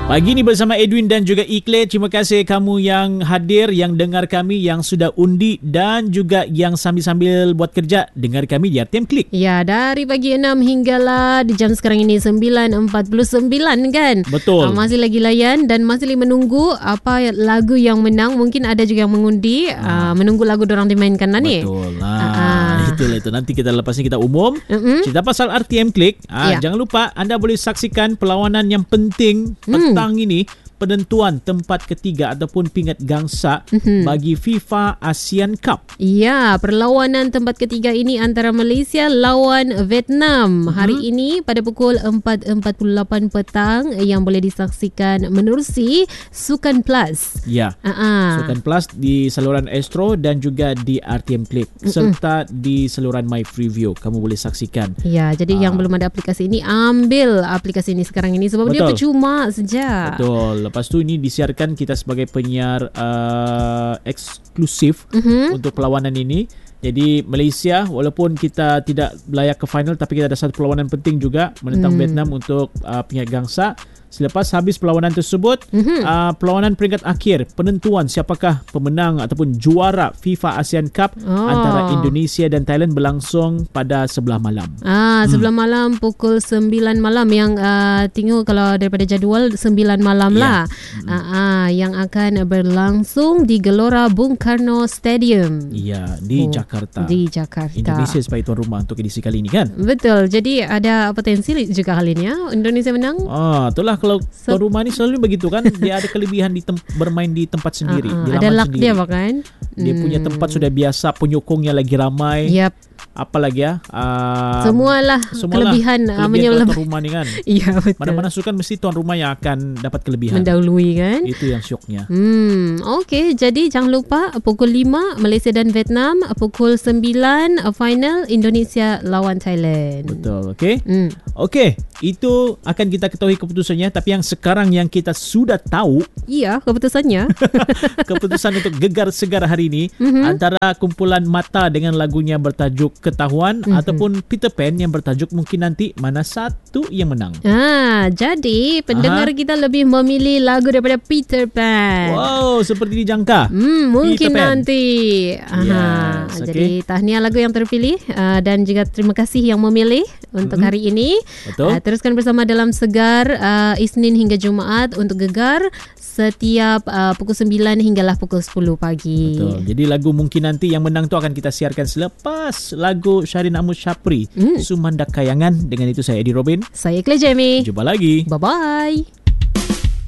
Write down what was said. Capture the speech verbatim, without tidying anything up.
Pagi ni bersama Edwin dan juga Ikle. Terima kasih kamu yang hadir, yang dengar kami, yang sudah undi dan juga yang sambil-sambil buat kerja dengar kami di R T M Klik. Ya, dari pagi enam hinggalah di jam sekarang ini sembilan empat puluh sembilan kan. Betul. Uh, masih lagi layan dan masih lagi menunggu apa lagu yang menang. Mungkin ada juga yang mengundi uh, menunggu lagu dorang dimainkan lah ni. Betul. Ah, uh-huh. Itulah itu. Nanti kita lepas ni kita umum. Uh-huh. Cerita pasal R T M Klik. Ah, ya. Jangan lupa anda boleh saksikan perlawanan yang penting hmm. petang ini, penentuan tempat ketiga ataupun pingat gangsa mm-hmm. bagi FIFA ASEAN Cup. Ya, perlawanan tempat ketiga ini antara Malaysia lawan Vietnam. Mm-hmm. Hari ini pada pukul empat empat puluh lapan petang yang boleh disaksikan menerusi Sukan Plus. Ya, uh-huh. Sukan Plus di saluran Astro dan juga di R T M Klik mm-hmm. serta di saluran My Freeview. Kamu boleh saksikan. Ya, jadi uh. yang belum ada aplikasi ini, ambil aplikasi ini sekarang ini sebab Betul. Dia percuma saja. Betul. Lepas tu ini disiarkan kita sebagai penyiar uh, eksklusif uh-huh. untuk perlawanan ini. Jadi Malaysia, walaupun kita tidak layak ke final, tapi kita ada satu perlawanan penting juga menentang hmm. Vietnam untuk uh, pingat gangsa. Selepas habis perlawanan tersebut, mm-hmm. uh, perlawanan peringkat akhir, penentuan siapakah pemenang ataupun juara FIFA ASEAN Cup oh. antara Indonesia dan Thailand berlangsung pada sebelah malam. Ah, sebelah hmm. malam pukul sembilan malam yang uh, tengok kalau daripada jadual sembilan malam yeah. lah. Hmm. Uh, uh, yang akan berlangsung di Gelora Bung Karno Stadium. Ya, yeah, di oh, Jakarta. Di Jakarta. Indonesia sebagai tuan rumah untuk edisi kali ini kan? Betul. Jadi ada potensi juga kali ini ya. Indonesia menang. Ah, itulah kalau tuan rumah ni selalu begitu kan, dia ada kelebihan di tem- bermain di tempat sendiri, uh-uh. di ada luck sendiri. Dia bahkan dia hmm. punya tempat sudah biasa, penyokongnya lagi ramai. Yap. Apa lagi ya? Uh, semualah, semualah kelebihan, kelebihan tuan rumah ni kan. Ya, betul. Mana-mana sukan mesti tuan rumah yang akan dapat kelebihan. Mendahului kan. Itu yang syoknya. Hmm, okey, jadi jangan lupa pukul lima Malaysia dan Vietnam, pukul sembilan final Indonesia lawan Thailand. Betul, okey. Hmm. Okey, itu akan kita ketahui keputusannya, tapi yang sekarang yang kita sudah tahu, iya, keputusannya. keputusan untuk gegar segar hari ini mm-hmm. antara kumpulan Mata dengan lagunya bertajuk Ketahuan mm-hmm. ataupun Peter Pan yang bertajuk Mungkin Nanti, mana satu yang menang? Ah, jadi pendengar Aha. kita lebih memilih lagu daripada Peter Pan. Wow, seperti dijangka. Hmm, mungkin nanti. Aha. Yes, jadi okay. tahniah lagu yang terpilih uh, dan juga terima kasih yang memilih untuk mm-hmm. hari ini. Betul. Uh, teruskan bersama dalam Segar uh, Isnin hingga Jumaat untuk gegar setiap uh, pukul sembilan hinggalah pukul sepuluh pagi. Betul. Jadi lagu Mungkin Nanti yang menang tu akan kita siarkan selepas lagu Syarin Ahmad Syapri, mm. Sumanda Kayangan. Dengan itu saya Eddie Robin. Saya Claire Jamie. Jumpa lagi. Bye-bye.